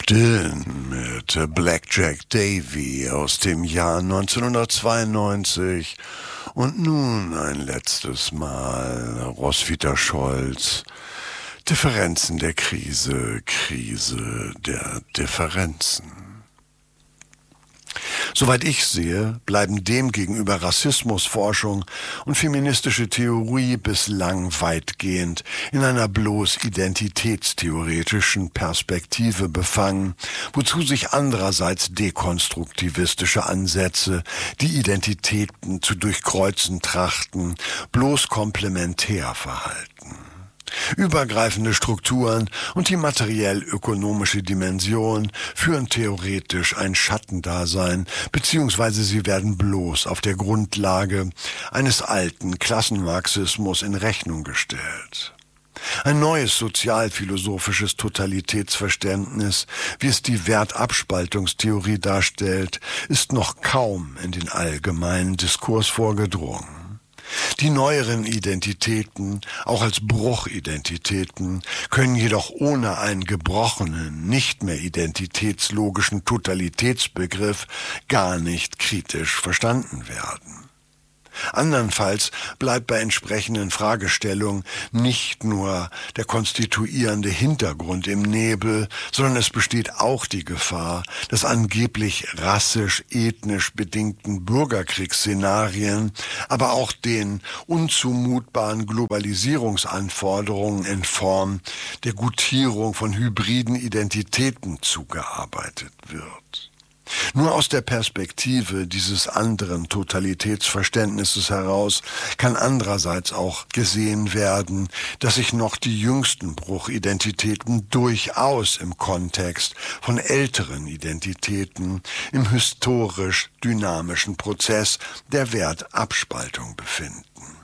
Dylan mit Blackjack Davy aus dem Jahr 1992 und nun ein letztes Mal Roswitha Scholz. Differenzen der Krise, Krise der Differenzen. Soweit ich sehe, bleiben demgegenüber Rassismusforschung und feministische Theorie bislang weitgehend in einer bloß identitätstheoretischen Perspektive befangen, wozu sich andererseits dekonstruktivistische Ansätze, die Identitäten zu durchkreuzen trachten, bloß komplementär verhalten. Übergreifende Strukturen und die materiell-ökonomische Dimension führen theoretisch ein Schattendasein, beziehungsweise sie werden bloß auf der Grundlage eines alten Klassenmarxismus in Rechnung gestellt. Ein neues sozialphilosophisches Totalitätsverständnis, wie es die Wertabspaltungstheorie darstellt, ist noch kaum in den allgemeinen Diskurs vorgedrungen. Die neueren Identitäten, auch als Bruchidentitäten, können jedoch ohne einen gebrochenen, nicht mehr identitätslogischen Totalitätsbegriff gar nicht kritisch verstanden werden. Andernfalls bleibt bei entsprechenden Fragestellungen nicht nur der konstituierende Hintergrund im Nebel, sondern es besteht auch die Gefahr, dass angeblich rassisch-ethnisch bedingten Bürgerkriegsszenarien, aber auch den unzumutbaren Globalisierungsanforderungen in Form der Gutierung von hybriden Identitäten zugearbeitet wird. Nur aus der Perspektive dieses anderen Totalitätsverständnisses heraus kann andererseits auch gesehen werden, dass sich noch die jüngsten Bruchidentitäten durchaus im Kontext von älteren Identitäten im historisch dynamischen Prozess der Wertabspaltung befinden.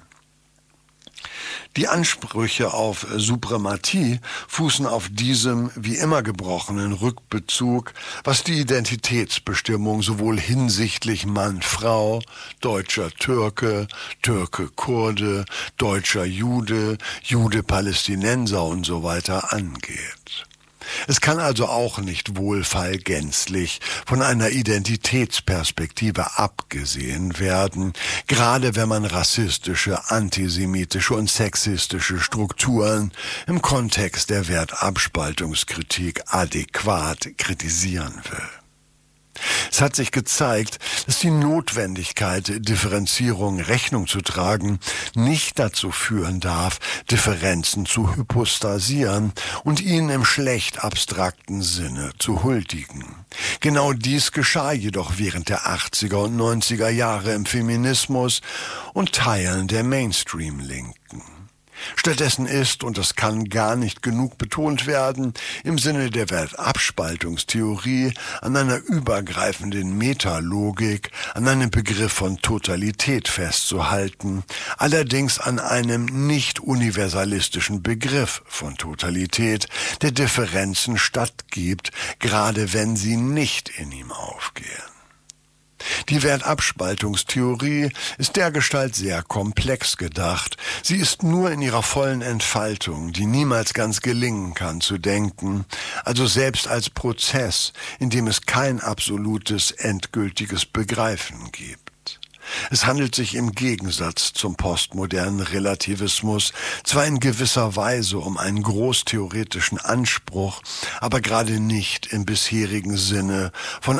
Die Ansprüche auf Suprematie fußen auf diesem wie immer gebrochenen Rückbezug, was die Identitätsbestimmung sowohl hinsichtlich Mann-Frau, deutscher Türke, Türke-Kurde, deutscher Jude, Jude-Palästinenser und so weiter angeht. Es kann also auch nicht wohlfeil gänzlich von einer Identitätsperspektive abgesehen werden, gerade wenn man rassistische, antisemitische und sexistische Strukturen im Kontext der Wertabspaltungskritik adäquat kritisieren will. Es hat sich gezeigt, dass die Notwendigkeit, Differenzierung Rechnung zu tragen, nicht dazu führen darf, Differenzen zu hypostasieren und ihnen im schlecht abstrakten Sinne zu huldigen. Genau dies geschah jedoch während der 80er und 90er Jahre im Feminismus und Teilen der Mainstream-Linken. Stattdessen ist, und das kann gar nicht genug betont werden, im Sinne der Wertabspaltungstheorie an einer übergreifenden Metalogik, an einem Begriff von Totalität festzuhalten, allerdings an einem nicht universalistischen Begriff von Totalität, der Differenzen stattgibt, gerade wenn sie nicht in ihm aufgehen. Die Wertabspaltungstheorie ist dergestalt sehr komplex gedacht. Sie ist nur in ihrer vollen Entfaltung, die niemals ganz gelingen kann, zu denken, also selbst als Prozess, in dem es kein absolutes, endgültiges Begreifen gibt. Es handelt sich im Gegensatz zum postmodernen Relativismus zwar in gewisser Weise um einen großtheoretischen Anspruch, aber gerade nicht im bisherigen Sinne von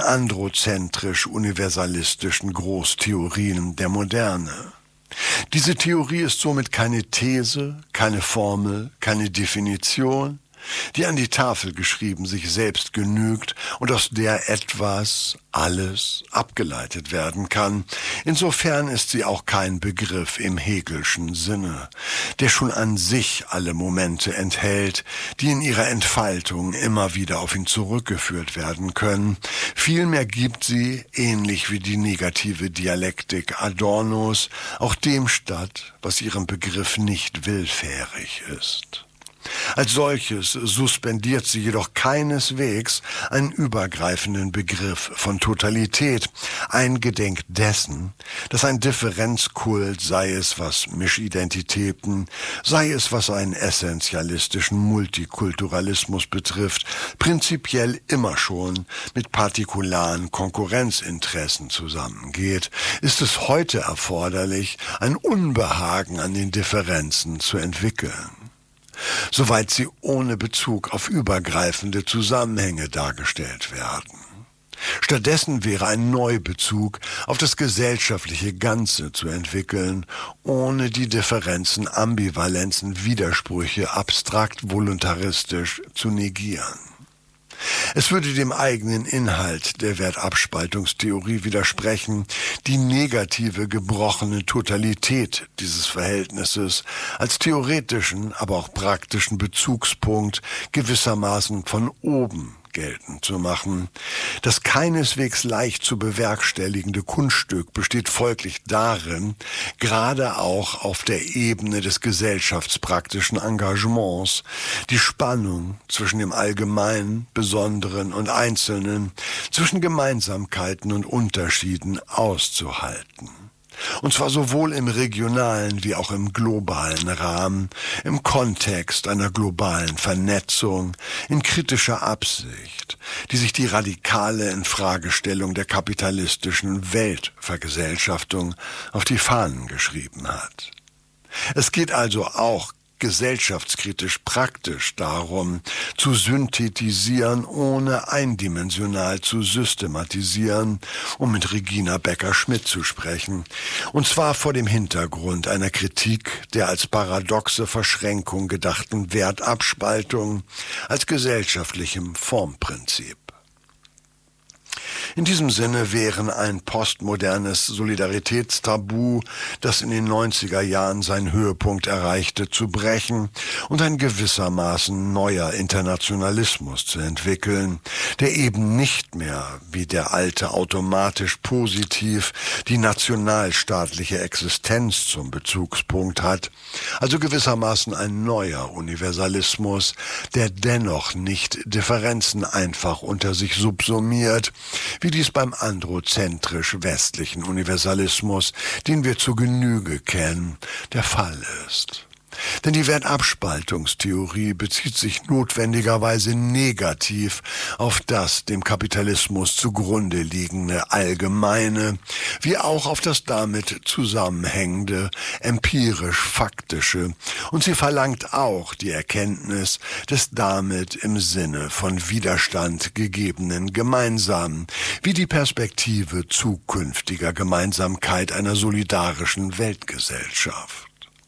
androzentrisch-universalistischen Großtheorien der Moderne. Diese Theorie ist somit keine These, keine Formel, keine Definition, die an die Tafel geschrieben sich selbst genügt und aus der etwas, alles abgeleitet werden kann. Insofern ist sie auch kein Begriff im Hegelschen Sinne, der schon an sich alle Momente enthält, die in ihrer Entfaltung immer wieder auf ihn zurückgeführt werden können. Vielmehr gibt sie, ähnlich wie die negative Dialektik Adornos, auch dem statt, was ihrem Begriff nicht willfährig ist. Als solches suspendiert sie jedoch keineswegs einen übergreifenden Begriff von Totalität, eingedenk dessen, dass ein Differenzkult, sei es was Mischidentitäten, sei es was einen essentialistischen Multikulturalismus betrifft, prinzipiell immer schon mit partikularen Konkurrenzinteressen zusammengeht, ist es heute erforderlich, ein Unbehagen an den Differenzen zu entwickeln, soweit sie ohne Bezug auf übergreifende Zusammenhänge dargestellt werden. Stattdessen wäre ein Neubezug auf das gesellschaftliche Ganze zu entwickeln, ohne die Differenzen, Ambivalenzen, Widersprüche abstrakt voluntaristisch zu negieren. Es würde dem eigenen Inhalt der Wertabspaltungstheorie widersprechen, die negative, gebrochene Totalität dieses Verhältnisses als theoretischen, aber auch praktischen Bezugspunkt gewissermaßen von oben geltend zu machen. Das keineswegs leicht zu bewerkstelligende Kunststück besteht folglich darin, gerade auch auf der Ebene des gesellschaftspraktischen Engagements die Spannung zwischen dem Allgemeinen, Besonderen und Einzelnen, zwischen Gemeinsamkeiten und Unterschieden auszuhalten. Und zwar sowohl im regionalen wie auch im globalen Rahmen, im Kontext einer globalen Vernetzung, in kritischer Absicht, die sich die radikale Infragestellung der kapitalistischen Weltvergesellschaftung auf die Fahnen geschrieben hat. Es geht also auch gesellschaftskritisch praktisch darum, zu synthetisieren, ohne eindimensional zu systematisieren, um mit Regina Becker-Schmidt zu sprechen, und zwar vor dem Hintergrund einer Kritik der als paradoxe Verschränkung gedachten Wertabspaltung als gesellschaftlichem Formprinzip. In diesem Sinne wären ein postmodernes Solidaritätstabu, das in den 90er Jahren seinen Höhepunkt erreichte, zu brechen und ein gewissermaßen neuer Internationalismus zu entwickeln, der eben nicht mehr wie der alte automatisch positiv die nationalstaatliche Existenz zum Bezugspunkt hat, also gewissermaßen ein neuer Universalismus, der dennoch nicht Differenzen einfach unter sich subsumiert, wie dies beim androzentrisch westlichen Universalismus, den wir zur Genüge kennen, der Fall ist. Denn die Wertabspaltungstheorie bezieht sich notwendigerweise negativ auf das dem Kapitalismus zugrunde liegende Allgemeine, wie auch auf das damit zusammenhängende empirisch-faktische, und sie verlangt auch die Erkenntnis des damit im Sinne von Widerstand gegebenen Gemeinsamen, wie die Perspektive zukünftiger Gemeinsamkeit einer solidarischen Weltgesellschaft.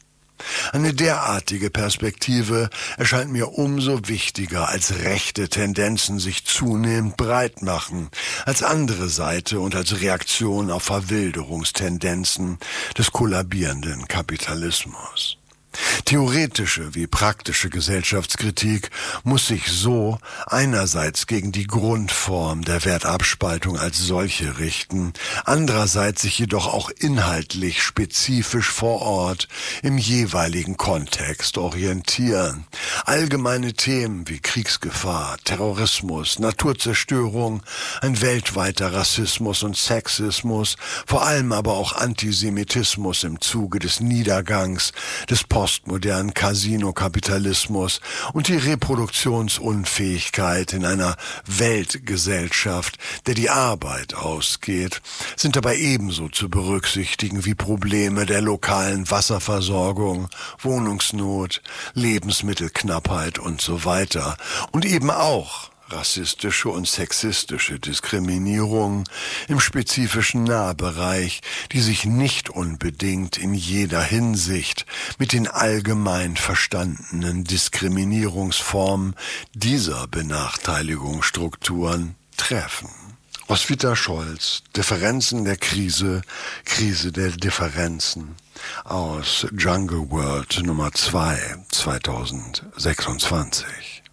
Eine derartige Perspektive erscheint mir umso wichtiger, als rechte Tendenzen sich zunehmend breit machen, als andere Seite und als Reaktion auf Verwilderungstendenzen des kollabierenden Kapitalismus. Theoretische wie praktische Gesellschaftskritik muss sich so einerseits gegen die Grundform der Wertabspaltung als solche richten, andererseits sich jedoch auch inhaltlich spezifisch vor Ort im jeweiligen Kontext orientieren. Allgemeine Themen wie Kriegsgefahr, Terrorismus, Naturzerstörung, ein weltweiter Rassismus und Sexismus, vor allem aber auch Antisemitismus im Zuge des Niedergangs des postmodernen Casino-Kapitalismus und die Reproduktionsunfähigkeit in einer Weltgesellschaft, der die Arbeit ausgeht, sind dabei ebenso zu berücksichtigen wie Probleme der lokalen Wasserversorgung, Wohnungsnot, Lebensmittelknappheit und so weiter und eben auch rassistische und sexistische Diskriminierung im spezifischen Nahbereich, die sich nicht unbedingt in jeder Hinsicht mit den allgemein verstandenen Diskriminierungsformen dieser Benachteiligungsstrukturen treffen. Roswitha Scholz, Differenzen der Krise, Krise der Differenzen, aus Jungle World Nummer 2, 2026.